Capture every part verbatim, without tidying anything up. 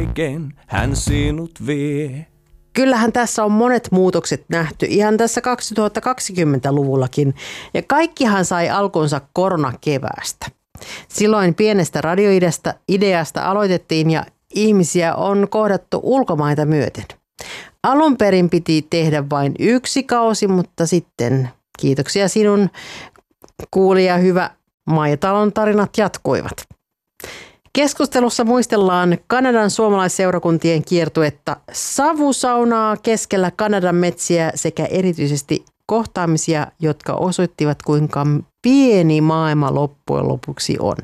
kaiken hän sinut vie. Kyllähän tässä on monet muutokset nähty ihan tässä kaksituhattakaksikymmentäluvullakin ja kaikkihan sai alkunsa koronakeväästä. Silloin pienestä radioideasta ideasta aloitettiin ja ihmisiä on kohdattu ulkomaita myöten. Alun perin piti tehdä vain yksi kausi, mutta sitten kiitoksia sinun kuulija hyvä Maijatalon tarinat jatkuivat. Keskustelussa muistellaan Kanadan suomalaisseurakuntien kiertuetta, savusaunaa keskellä Kanadan metsiä sekä erityisesti kohtaamisia, jotka osoittivat kuinka pieni maailma loppujen lopuksi on.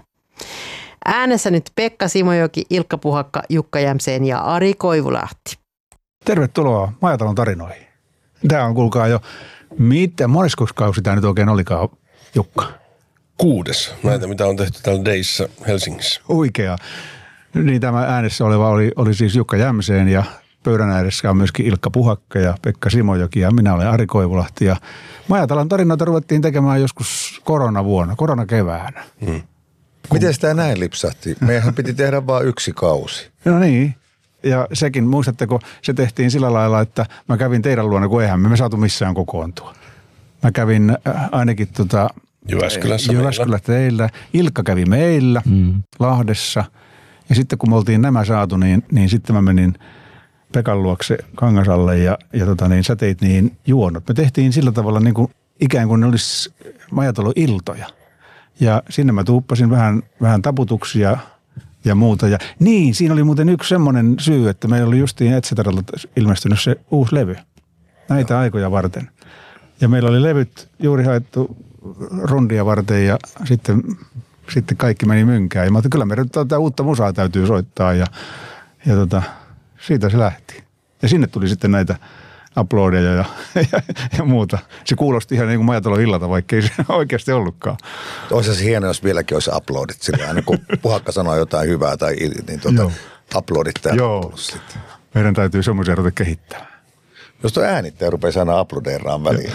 Äänessä nyt Pekka Simojoki, Ilkka Puhakka, Jukka Jämseen ja Ari Koivulahti. Tervetuloa Maijatalon tarinoihin. Tämä on kuulkaa jo, mitä monesko kausi tämä nyt oikein olikaan, Jukka? Kuudes. Näitä, mitä on tehty täällä Deissä Helsingissä. Oikea. Niin tämä äänessä oleva oli, oli siis Jukka Jämseen ja pöydän ääressä on myöskin Ilkka Puhakka ja Pekka Simojoki ja minä olen Ari Koivulahti. Ja Maijatalon tarinoita ruvettiin tekemään joskus koronavuonna, koronakeväänä. Hmm. Miten sitä näin lipsahti? Meidän piti tehdä vain yksi kausi. No niin. Ja sekin, muistatteko, se tehtiin sillä lailla, että mä kävin teidän luona, kun eihän me, me saatu missään kokoontua. Mä kävin äh, ainakin tota... Jyväskylässä Jyväskylä teillä. Ilkka kävi meillä mm. Lahdessa. Ja sitten kun me oltiin nämä saatu, niin, niin sitten mä menin Pekan luokse Kangasalle ja, ja tota niin, sä teit niin juonot. Me tehtiin sillä tavalla niin kuin ikään kuin ne olisi Maijatalon iltoja. Ja sinne mä tuuppasin vähän, vähän taputuksia ja muuta. Ja niin, siinä oli muuten yksi semmoinen syy, että meillä oli justiin Etseteralta ilmestynyt se uusi levy. Näitä Joo. aikoja varten. Ja meillä oli levyt juuri haettu rundia varten ja sitten, sitten kaikki meni mynkään. Ja mä ajattelin, kyllä meidän tätä uutta musaa täytyy soittaa ja, ja tota, siitä se lähti. Ja sinne tuli sitten näitä uploadeja ja, ja, ja muuta. Se kuulosti ihan niin kuin Maijatalon illalta, vaikka ei se oikeasti ollutkaan. Olisi se hienoa, jos vieläkin olisi uploadit sille. Aina kun Puhakka sanoo jotain hyvää tai niin tuota, uploadit täällä. Joo, meidän täytyy semmoisia ruveta kehittää. Jos tuo äänittäjä rupeaa aina uploadeeraan väliin.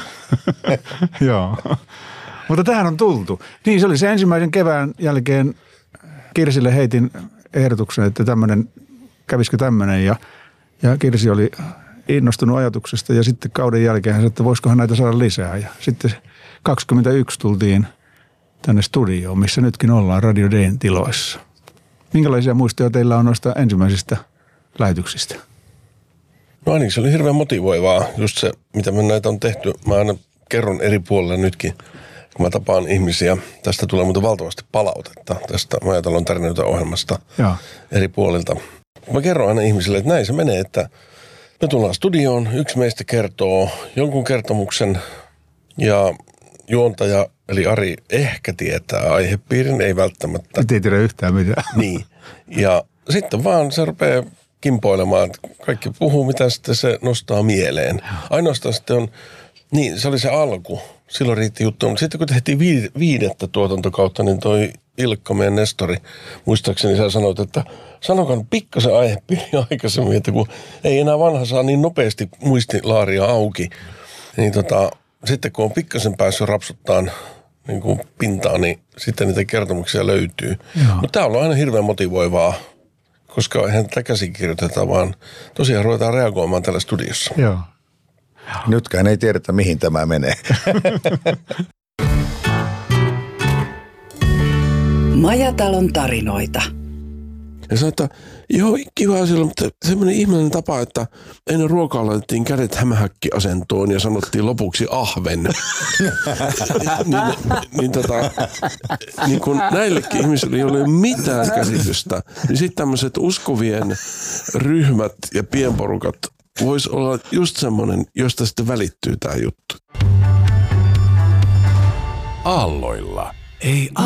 Joo. Mutta tähän on tultu. Niin, se oli se ensimmäisen kevään jälkeen Kirsille heitin ehdotuksen, että tämmöinen, kävisikö tämmöinen. Ja, ja Kirsi oli innostunut ajatuksesta ja sitten kauden jälkeen hän sanoi, että voisikohan näitä saada lisää. Ja sitten kaksikymmentäyksi tultiin tänne studioon, missä nytkin ollaan Radio D:n tiloissa. Minkälaisia muistoja teillä on noista ensimmäisistä lähetyksistä? No ainakin se oli hirveän motivoivaa, just se, mitä me näitä on tehty. Mä aina kerron eri puolilla nytkin, kun mä tapaan ihmisiä. Tästä tulee muuten valtavasti palautetta tästä Maijatalon tarinoita ohjelmasta ja eri puolilta. Mä kerron aina ihmisille, että näin se menee, että me tullaan studioon, yksi meistä kertoo jonkun kertomuksen ja juontaja, eli Ari, ehkä tietää aihepiirin, ei välttämättä. Nyt ei tiedä yhtään mitään. Niin, ja sitten vaan se rupeaa kimpoilemaan, että kaikki puhuu, mitä sitten se nostaa mieleen. Ainoastaan sitten on, niin se oli se alku, silloin riitti juttu, mutta sitten kun tehtiin viidettä tuotantokautta, niin toi Ilkka, meidän nestori, muistaakseni sä sanoit, että sanokaan pikkasen aihepiiri aikaisemmin, että kun ei enää vanha saa niin nopeasti muistilaaria auki, niin tota, sitten kun on pikkasen päässyt rapsuttaan niin kuin pintaan, niin sitten niitä kertomuksia löytyy. Mutta tämä on ollut aina hirveän motivoivaa, koska eihän tätä käsikirjoiteta, vaan tosiaan ruvetaan reagoimaan täällä studiossa. Joo. Nytkään ei tiedetä, mihin tämä menee. Maijatalon tarinoita. Ja sanoi, että joo, kiva silloin, mutta semmoinen ihmeellinen tapa, että ennen ruokaa laitettiin kädet hämähäkkiasentoon ja sanottiin lopuksi ahven. niin, niin, tota, niin kun näillekin ihmisille ei ole mitään käsitystä, niin sitten tämmöiset uskovien ryhmät ja pienporukat voisi olla just semmoinen, josta sitten välittyy tämä juttu. Aalloilla. Ei